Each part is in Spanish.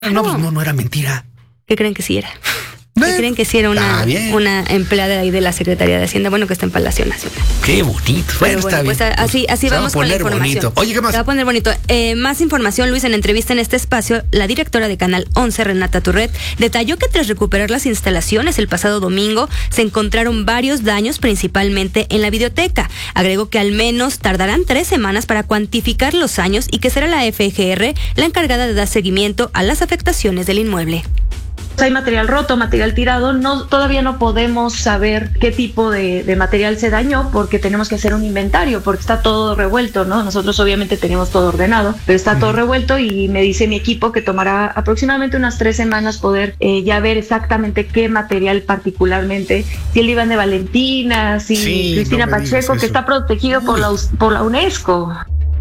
No, pues no era mentira. ¿Qué creen que sí era? ¿Qué creen que sí era una empleada ahí de la Secretaría de Hacienda? Bueno, que está en Palacio Nacional. Qué bonito. Bueno, está bien. Pues así vamos con la información. Bonito. Oye, ¿qué más? Se va a poner bonito. Más información, Luis, en entrevista en este espacio, la directora de Canal 11, Renata Turret, detalló que tras recuperar las instalaciones el pasado domingo, se encontraron varios daños, principalmente en la videoteca. Agregó que al menos tardarán 3 semanas para cuantificar los años y que será la FGR la encargada de dar seguimiento a las afectaciones del inmueble. Hay material roto, material tirado, todavía no podemos saber qué tipo de material se dañó porque tenemos que hacer un inventario, porque está todo revuelto, ¿no? Nosotros obviamente tenemos todo ordenado, pero está todo revuelto y me dice mi equipo que tomará aproximadamente unas 3 semanas poder ya ver exactamente qué material particularmente, si el Iván de Valentina, si Cristina Pacheco, que está protegido por la UNESCO.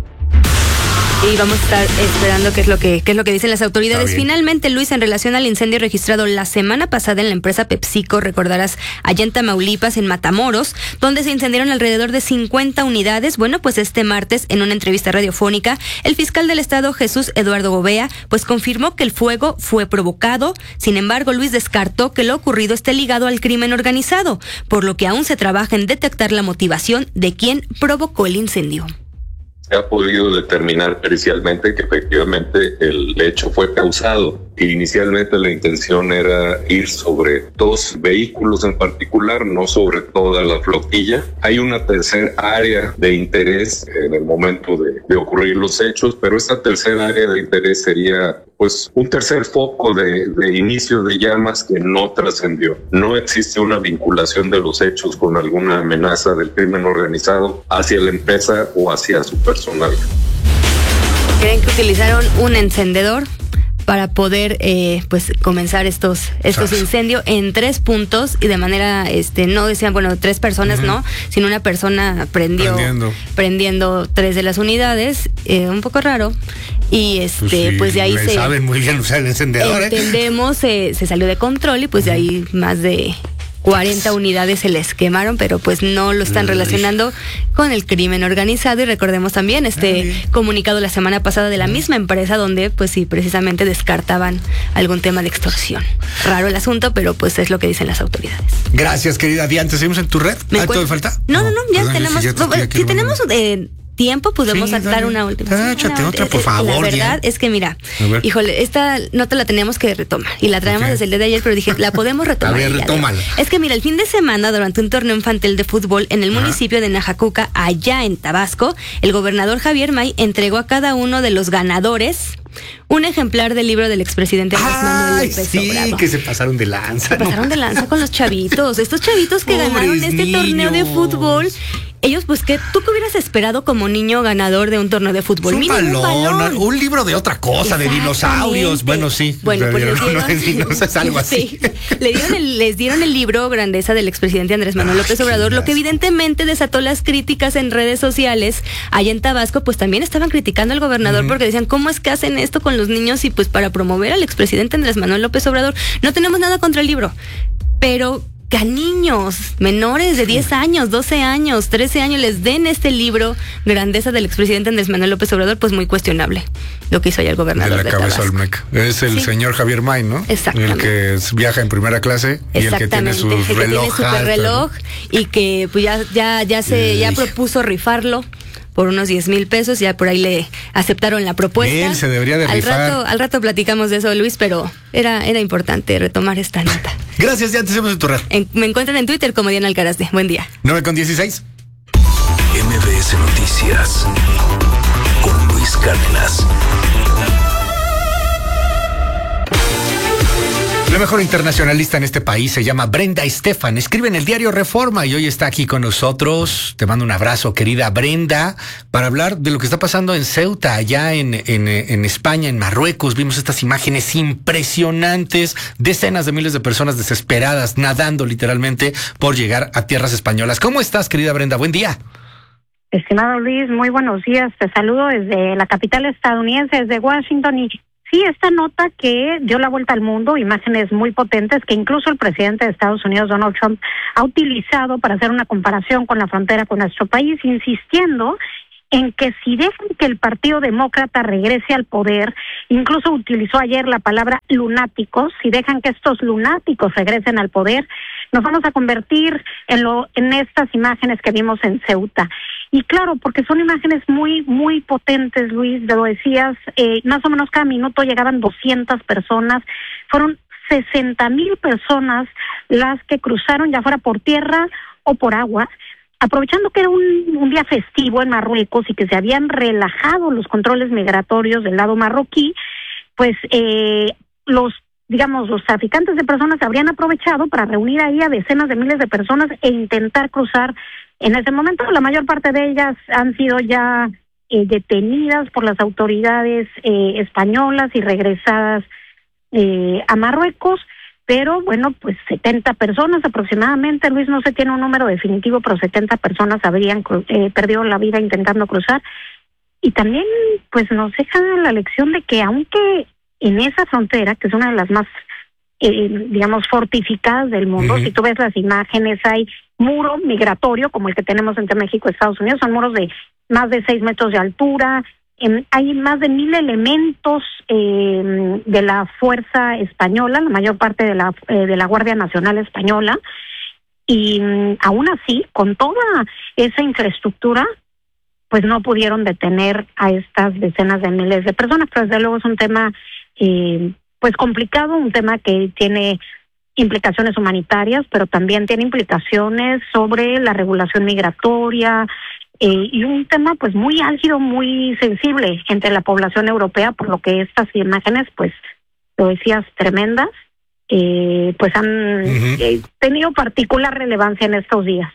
Y vamos a estar esperando qué es lo que dicen las autoridades. Finalmente, Luis, en relación al incendio registrado la semana pasada en la empresa PepsiCo, recordarás, allá en Tamaulipas, en Matamoros, donde se incendiaron alrededor de 50 unidades. Bueno, pues este martes, en una entrevista radiofónica, el fiscal del estado, Jesús Eduardo Gobea, pues confirmó que el fuego fue provocado. Sin embargo, Luis descartó que lo ocurrido esté ligado al crimen organizado, por lo que aún se trabaja en detectar la motivación de quien provocó el incendio. Se ha podido determinar pericialmente que efectivamente el hecho fue causado. Inicialmente la intención era ir sobre 2 vehículos en particular, no sobre toda la flotilla. Hay una tercera área de interés en el momento de ocurrir los hechos, pero esta tercera área de interés sería pues un tercer foco de inicio de llamas que no trascendió. No existe una vinculación de los hechos con alguna amenaza del crimen organizado hacia la empresa o hacia su personal. ¿Creen que utilizaron un encendedor para poder pues comenzar estos incendios en 3 puntos y de manera no decían 3 personas, no, sino una persona prendiendo 3 de las unidades, un poco raro, y pues de ahí saben muy bien usar el encendedor, entendemos, se salió de control y pues de ahí más de 40 unidades se les quemaron, pero pues no lo están relacionando con el crimen organizado. Y recordemos también comunicado la semana pasada de la misma empresa donde pues sí, precisamente descartaban algún tema de extorsión. Raro el asunto, pero pues es lo que dicen las autoridades. Gracias, querida Diana. ¿Seguimos en tu red? ¿Todo falta? No, ya tenemos. Si tenemos tiempo, podemos dar una última. Échate otra, por favor. La verdad es que, mira, híjole, esta nota la teníamos que retomar y la traemos desde el día de ayer, pero dije, la podemos retomar. A ver, retómala. Es que, mira, el fin de semana, durante un torneo infantil de fútbol en el municipio de Najacuca, allá en Tabasco, el gobernador Javier May entregó a cada uno de los ganadores un ejemplar del libro del expresidente Andrés Manuel López Obrador. Que se pasaron de lanza. De lanza con los chavitos. Estos chavitos que ganaron este torneo de fútbol. Ellos, pues, ¿tú qué hubieras esperado como niño ganador de un torneo de fútbol? Un balón, un libro de otra cosa, de dinosaurios. Bueno, sí. Bueno, pues es algo así. Sí. Les dieron el libro Grandeza del expresidente Andrés Manuel López Obrador, lo que evidentemente desató las críticas en redes sociales. Allá en Tabasco, pues también estaban criticando al gobernador porque decían, ¿cómo es que hacen esto con los niños? Y pues para promover al expresidente Andrés Manuel López Obrador, no tenemos nada contra el libro, pero que a niños menores de 10 años, 12 años, 13 años les den este libro, Grandeza del expresidente Andrés Manuel López Obrador, pues muy cuestionable lo que hizo allá el gobernador de cabeza Tabasco. Olmeca. Es el señor Javier May, ¿no? Exactamente. El que viaja en primera clase y el que tiene su reloj, y que pues ya propuso rifarlo por unos 10,000 pesos, ya por ahí le aceptaron la propuesta. Él se debería de rifar. Al rato platicamos de eso, Luis, pero era importante retomar esta nota. Gracias, ya te hacemos en tu red. Me encuentran en Twitter como Diana Alcarazde. Buen día. 9:16. MBS Noticias con Luis Cárdenas. La mejor internacionalista en este país se llama Brenda Estefan. Escribe en el diario Reforma y hoy está aquí con nosotros. Te mando un abrazo, querida Brenda, para hablar de lo que está pasando en Ceuta, allá en España, en Marruecos. Vimos estas imágenes impresionantes, decenas de miles de personas desesperadas, nadando literalmente por llegar a tierras españolas. ¿Cómo estás, querida Brenda? Buen día. Estimado Luis, muy buenos días. Te saludo desde la capital estadounidense, desde Washington. Y sí, esta nota que dio la vuelta al mundo, imágenes muy potentes que incluso el presidente de Estados Unidos, Donald Trump, ha utilizado para hacer una comparación con la frontera con nuestro país, insistiendo en que si dejan que el Partido Demócrata regrese al poder, incluso utilizó ayer la palabra lunáticos, si dejan que estos lunáticos regresen al poder, nos vamos a convertir en estas imágenes que vimos en Ceuta. Y claro, porque son imágenes muy, muy potentes, Luis, lo decías, más o menos cada minuto llegaban 200 personas, fueron 60,000 personas las que cruzaron, ya fuera por tierra o por agua, aprovechando que era un día festivo en Marruecos y que se habían relajado los controles migratorios del lado marroquí, pues los traficantes de personas habrían aprovechado para reunir ahí a decenas de miles de personas e intentar cruzar. En ese momento la mayor parte de ellas han sido ya detenidas por las autoridades españolas y regresadas a Marruecos. Pero bueno, pues 70 personas aproximadamente, Luis, no se tiene un número definitivo, pero 70 personas habrían perdido la vida intentando cruzar. Y también pues nos deja la lección de que aunque en esa frontera, que es una de las más, fortificadas del mundo, si tú ves las imágenes, hay muro migratorio, como el que tenemos entre México y Estados Unidos, son muros de más de 6 metros de altura. Hay más de 1,000 elementos de la fuerza española, la mayor parte de la Guardia Nacional Española, y aún así, con toda esa infraestructura, pues no pudieron detener a estas decenas de miles de personas. Pero desde luego es un tema pues complicado, un tema que tiene implicaciones humanitarias, pero también tiene implicaciones sobre la regulación migratoria, y un tema pues muy álgido, muy sensible entre la población europea, por lo que estas imágenes, pues lo decías, tremendas, pues han tenido particular relevancia en estos días.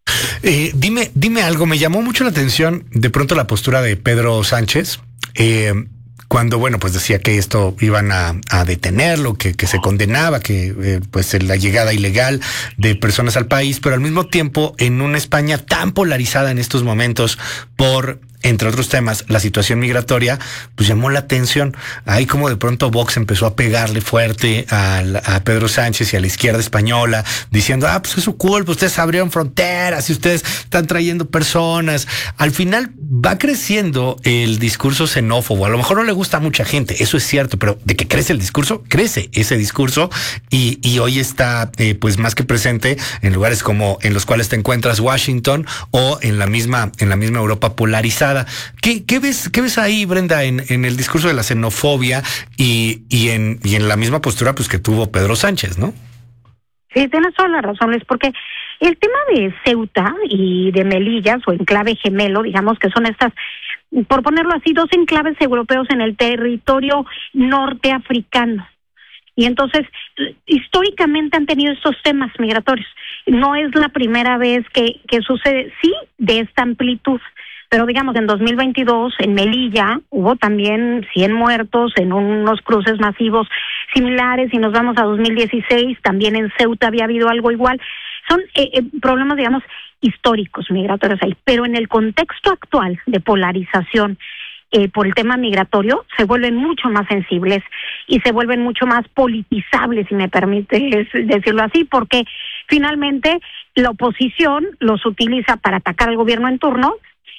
Dime algo, me llamó mucho la atención de pronto la postura de Pedro Sánchez, cuando, bueno, pues decía que esto iban a detenerlo, que se condenaba, que pues la llegada ilegal de personas al país, pero al mismo tiempo en una España tan polarizada en estos momentos por, entre otros temas, la situación migratoria, pues llamó la atención. Ahí como de pronto Vox empezó a pegarle fuerte a Pedro Sánchez y a la izquierda española, diciendo, pues es su culpa, ustedes abrieron fronteras y ustedes están trayendo personas. Al final va creciendo el discurso xenófobo. A lo mejor no le gusta a mucha gente, eso es cierto, pero de que crece el discurso, crece ese discurso y hoy está pues más que presente en lugares como en los cuales te encuentras Washington o en la misma Europa polarizada. ¿Qué ves ahí, Brenda, en el discurso de la xenofobia y en la misma postura pues que tuvo Pedro Sánchez, ¿no? Sí, tienes toda la razón, Luis, porque el tema de Ceuta y de Melilla, su enclave gemelo, digamos que son estas, por ponerlo así, 2 enclaves europeos en el territorio norteafricano. Y entonces, históricamente han tenido estos temas migratorios. No es la primera vez que sucede, sí, de esta amplitud. Pero digamos, en 2022, en Melilla, hubo también 100 muertos en unos cruces masivos similares, y nos vamos a 2016, también en Ceuta había habido algo igual. Son problemas, digamos, históricos migratorios ahí. Pero en el contexto actual de polarización por el tema migratorio, se vuelven mucho más sensibles y se vuelven mucho más politizables, si me permites decirlo así, porque finalmente la oposición los utiliza para atacar al gobierno en turno,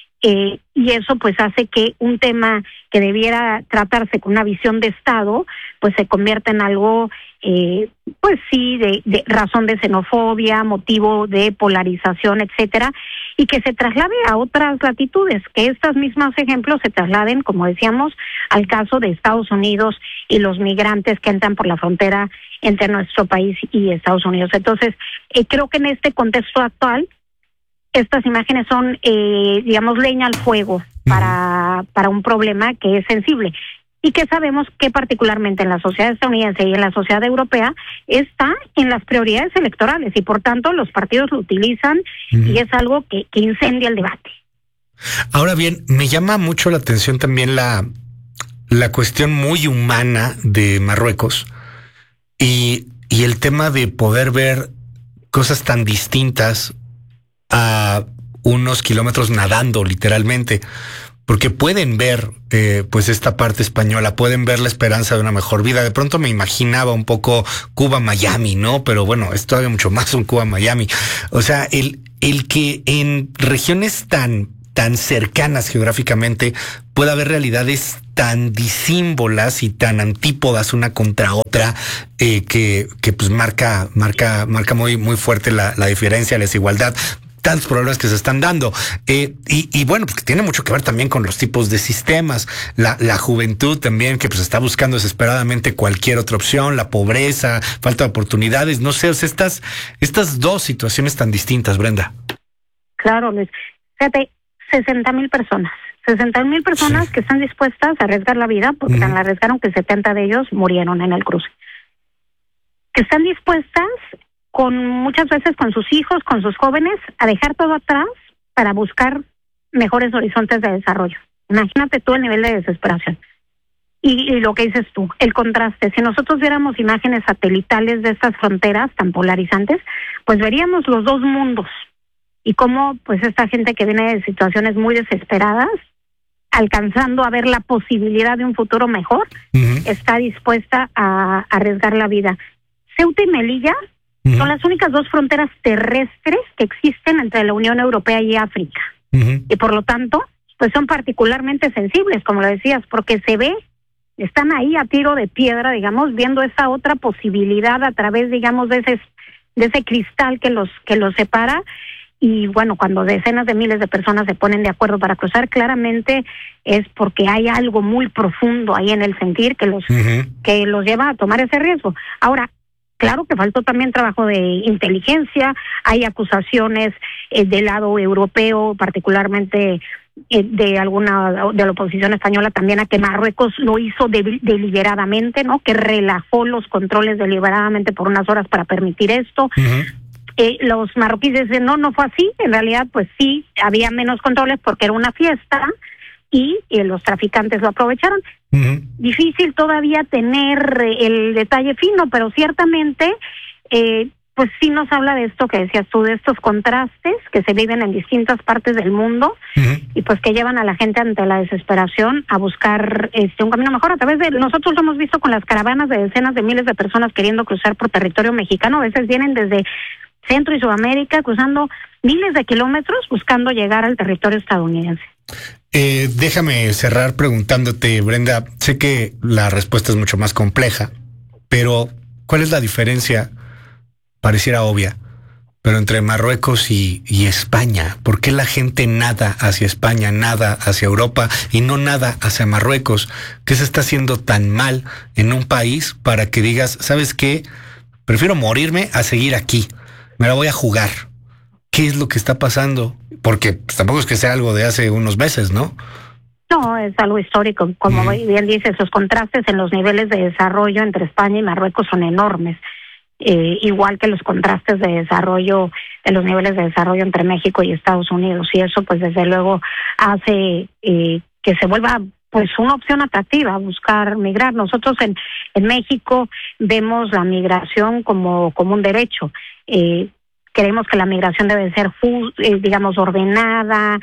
y eso pues hace que un tema que debiera tratarse con una visión de Estado pues se convierta en algo pues sí de razón de xenofobia, motivo de polarización, etcétera, y que se traslade a otras latitudes, que estos mismos ejemplos se trasladen, como decíamos, al caso de Estados Unidos y los migrantes que entran por la frontera entre nuestro país y Estados Unidos. Entonces, creo que en este contexto actual estas imágenes son, digamos, leña al fuego para un problema que es sensible y que sabemos que particularmente en la sociedad estadounidense y en la sociedad europea está en las prioridades electorales y por tanto los partidos lo utilizan y es algo que incendia el debate. Ahora bien, me llama mucho la atención también la cuestión muy humana de Marruecos y el tema de poder ver cosas tan distintas a unos kilómetros nadando, literalmente, porque pueden ver pues esta parte española, pueden ver la esperanza de una mejor vida. De pronto me imaginaba un poco Cuba-Miami, ¿no? Pero bueno, es todavía mucho más un Cuba-Miami. O sea, el que en regiones tan tan cercanas geográficamente, puede haber realidades tan disímbolas y tan antípodas una contra otra, que pues marca muy, muy fuerte la diferencia, la desigualdad, tantos problemas que se están dando. Y bueno, pues que tiene mucho que ver también con los tipos de sistemas, la juventud también, que pues está buscando desesperadamente cualquier otra opción, la pobreza, falta de oportunidades, no sé, o sea, estas dos situaciones tan distintas, Brenda. Claro, Luis. Fíjate, 60,000 personas. 60,000 personas que están dispuestas a arriesgar la vida, porque tan la arriesgaron que 70 de ellos murieron en el cruce. Que están dispuestas, muchas veces con sus hijos, con sus jóvenes, a dejar todo atrás para buscar mejores horizontes de desarrollo. Imagínate tú el nivel de desesperación. Y lo que dices tú, el contraste. Si nosotros viéramos imágenes satelitales de estas fronteras tan polarizantes, pues veríamos los dos mundos. Y cómo pues esta gente que viene de situaciones muy desesperadas, alcanzando a ver la posibilidad de un futuro mejor, está dispuesta a arriesgar la vida. Ceuta y Melilla son las únicas dos fronteras terrestres que existen entre la Unión Europea y África. Y por lo tanto, pues son particularmente sensibles, como lo decías, porque están ahí a tiro de piedra, digamos, viendo esa otra posibilidad a través, digamos, de ese cristal que los separa. Y bueno, cuando decenas de miles de personas se ponen de acuerdo para cruzar, claramente es porque hay algo muy profundo ahí en el sentir que los lleva a tomar ese riesgo. Ahora, claro que faltó también trabajo de inteligencia, hay acusaciones del lado europeo, particularmente de la oposición española también, a que Marruecos lo hizo deliberadamente, ¿no? Que relajó los controles deliberadamente por unas horas para permitir esto. Los marroquíes dicen, no fue así, en realidad pues sí, había menos controles porque era una fiesta y los traficantes lo aprovecharon. Difícil todavía tener el detalle fino, pero ciertamente pues sí nos habla de esto que decías tú, de estos contrastes que se viven en distintas partes del mundo y pues que llevan a la gente ante la desesperación a buscar un camino mejor. A través de, nosotros lo hemos visto con las caravanas de decenas de miles de personas queriendo cruzar por territorio mexicano, a veces vienen desde Centro y Sudamérica, cruzando miles de kilómetros buscando llegar al territorio estadounidense. Déjame cerrar preguntándote, Brenda, sé que la respuesta es mucho más compleja, pero ¿cuál es la diferencia? Pareciera obvia, pero entre Marruecos y España. ¿Por qué la gente nada hacia España, nada hacia Europa y no nada hacia Marruecos? ¿Qué se está haciendo tan mal en un país para que digas, ¿sabes qué? Prefiero morirme a seguir aquí. Me la voy a jugar. ¿Qué es lo que está pasando? Porque pues, tampoco es que sea algo de hace unos meses, ¿no? No, es algo histórico. Como bien dices, los contrastes en los niveles de desarrollo entre España y Marruecos son enormes. Igual que los contrastes de desarrollo, de los niveles de desarrollo entre México y Estados Unidos. Y eso, pues, desde luego hace que se vuelva pues una opción atractiva, buscar migrar. Nosotros en México vemos la migración como un derecho. Creemos que la migración debe ser, digamos, ordenada,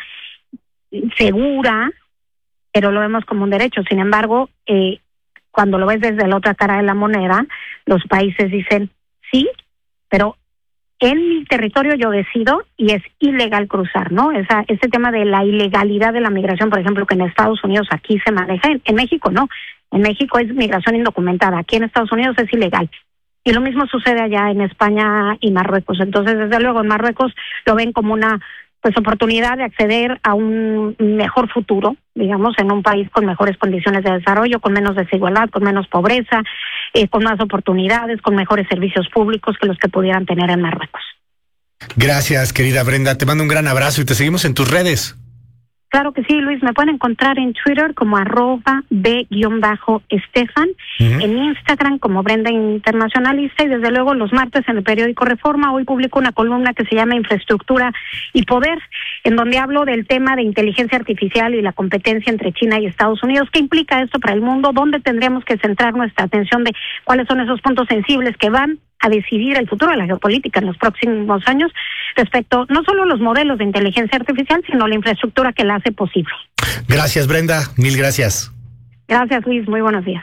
segura, pero lo vemos como un derecho. Sin embargo, cuando lo ves desde la otra cara de la moneda, los países dicen, sí, pero en mi territorio yo decido y es ilegal cruzar, ¿no? Ese tema de la ilegalidad de la migración, por ejemplo, que en Estados Unidos aquí se maneja, en México no. En México es migración indocumentada, aquí en Estados Unidos es ilegal. Y lo mismo sucede allá en España y Marruecos. Entonces, desde luego, en Marruecos lo ven como una pues oportunidad de acceder a un mejor futuro, digamos, en un país con mejores condiciones de desarrollo, con menos desigualdad, con menos pobreza, con más oportunidades, con mejores servicios públicos que los que pudieran tener en Marruecos. Gracias, querida Brenda. Te mando un gran abrazo y te seguimos en tus redes. Claro que sí, Luis. Me pueden encontrar en Twitter como @B_Estefan, en Instagram como Brenda Internacionalista y desde luego los martes en el periódico Reforma. Hoy publico una columna que se llama Infraestructura y Poder, en donde hablo del tema de inteligencia artificial y la competencia entre China y Estados Unidos. ¿Qué implica esto para el mundo? ¿Dónde tendríamos que centrar nuestra atención de cuáles son esos puntos sensibles que van a decidir el futuro de la geopolítica en los próximos años respecto no solo a los modelos de inteligencia artificial, sino a la infraestructura que la hace posible? Gracias, Brenda. Mil gracias. Gracias, Luis. Muy buenos días.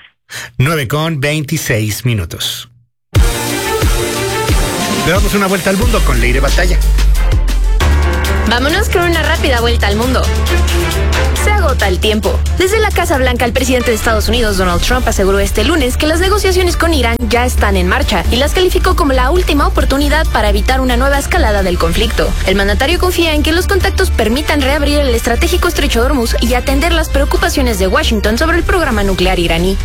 9:26. Le damos una vuelta al mundo con Leire Batalla. Vámonos con una rápida vuelta al mundo. Se agota el tiempo. Desde la Casa Blanca, el presidente de Estados Unidos, Donald Trump, aseguró este lunes que las negociaciones con Irán ya están en marcha y las calificó como la última oportunidad para evitar una nueva escalada del conflicto. El mandatario confía en que los contactos permitan reabrir el estratégico estrecho de Hormuz y atender las preocupaciones de Washington sobre el programa nuclear iraní.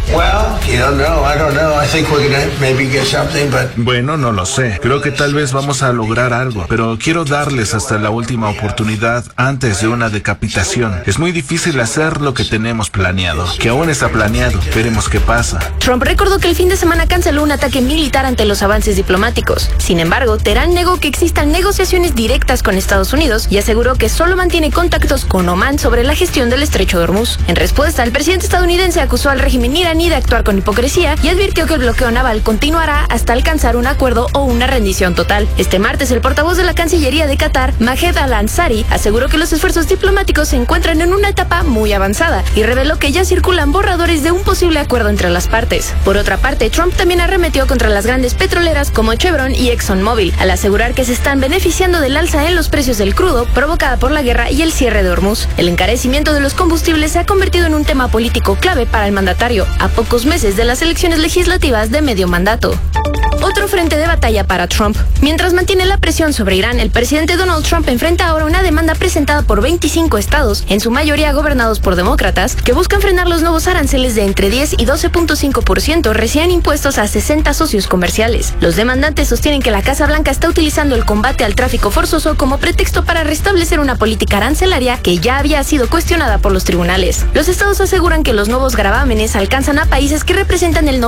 Bueno, no lo sé. Creo que tal vez vamos a lograr algo, pero quiero darles hasta la última oportunidad antes de una decapitación. Es muy difícil hacer lo que tenemos planeado, que aún está planeado. Veremos qué pasa. Trump recordó que el fin de semana canceló un ataque militar ante los avances diplomáticos. Sin embargo, Teherán negó que existan negociaciones directas con Estados Unidos y aseguró que solo mantiene contactos con Omán sobre la gestión del estrecho de Hormuz. En respuesta, el presidente estadounidense acusó al régimen iraní de actuar con hipocresía y advirtió que el bloqueo naval continuará hasta alcanzar un acuerdo o una rendición total. Este martes, el portavoz de la Cancillería de Qatar, Majed Al-Ansari, aseguró que los esfuerzos diplomáticos se encuentran en una etapa muy avanzada y reveló que ya circulan borradores de un posible acuerdo entre las partes. Por otra parte, Trump también arremetió contra las grandes petroleras como Chevron y ExxonMobil, al asegurar que se están beneficiando del alza en los precios del crudo provocada por la guerra y el cierre de Hormuz. El encarecimiento de los combustibles se ha convertido en un tema político clave para el mandatario, a pocos meses de las elecciones legislativas de medio mandato. Otro frente de batalla para Trump. Mientras mantiene la presión sobre Irán, el presidente Donald Trump enfrenta ahora una demanda presentada por 25 estados, en su mayoría gobernados por demócratas, que buscan frenar los nuevos aranceles de entre 10 y 12.5% recién impuestos a 60 socios comerciales. Los demandantes sostienen que la Casa Blanca está utilizando el combate al tráfico forzoso como pretexto para restablecer una política arancelaria que ya había sido cuestionada por los tribunales. Los estados aseguran que los nuevos gravámenes alcanzan a países que representan el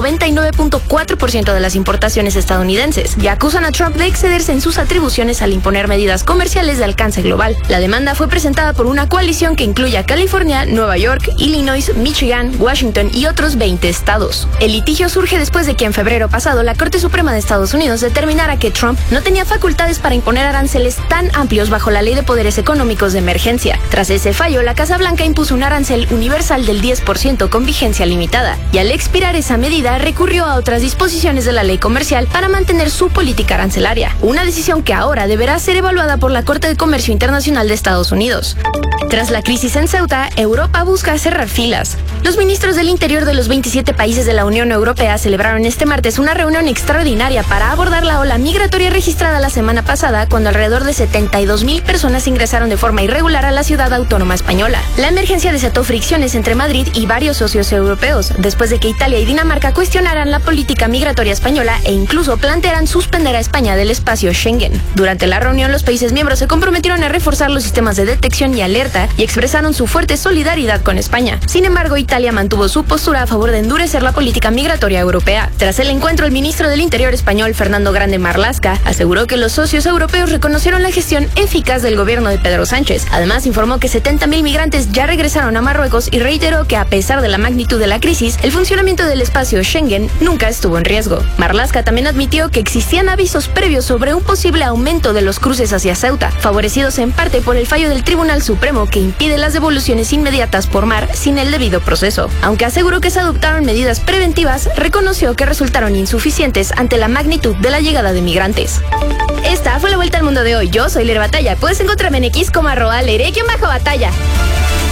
99.4% de las importaciones estadounidenses y acusan a Trump de excederse en sus atribuciones al imponer medidas comerciales de alcance global. La demanda fue presentada por una coalición que incluye a California, Nueva York, Illinois, Michigan, Washington y otros 20 estados. El litigio surge después de que en febrero pasado la Corte Suprema de Estados Unidos determinara que Trump no tenía facultades para imponer aranceles tan amplios bajo la Ley de Poderes Económicos de Emergencia. Tras ese fallo, la Casa Blanca impuso un arancel universal del 10% con vigencia limitada y al expirar esa medida recurrió a otras disposiciones de la ley comercial para mantener su política arancelaria, una decisión que ahora deberá ser evaluada por la Corte de Comercio Internacional de Estados Unidos. Tras la crisis en Ceuta, Europa busca cerrar filas. Los ministros del Interior de los 27 países de la Unión Europea celebraron este martes una reunión extraordinaria para abordar la ola migratoria registrada la semana pasada, cuando alrededor de 72,000 personas ingresaron de forma irregular a la ciudad autónoma española. La emergencia desató fricciones entre Madrid y varios socios europeos, después de que Italia y Dinamarca cuestionaran la política migratoria española e incluso plantearan suspender a España del espacio Schengen. Durante la reunión, los países miembros se comprometieron a reforzar los sistemas de detección y alerta y expresaron su fuerte solidaridad con España. Sin embargo, Italia mantuvo su postura a favor de endurecer la política migratoria europea. Tras el encuentro, el ministro del Interior español, Fernando Grande Marlaska, aseguró que los socios europeos reconocieron la gestión eficaz del gobierno de Pedro Sánchez. Además, informó que 70,000 migrantes ya regresaron a Marruecos y reiteró que, a pesar de la magnitud de la crisis, el funcionamiento del espacio Schengen nunca estuvo en riesgo. Marlaska también admitió que existían avisos previos sobre un posible aumento de los cruces hacia Ceuta, favorecidos en parte por el fallo del Tribunal Supremo que impide las devoluciones inmediatas por mar sin el debido proceso. Aunque aseguró que se adoptaron medidas preventivas, reconoció que resultaron insuficientes ante la magnitud de la llegada de migrantes. Esta fue la Vuelta al Mundo de hoy. Yo soy Leire Batalla. Puedes encontrarme en X como @Leire_Batalla.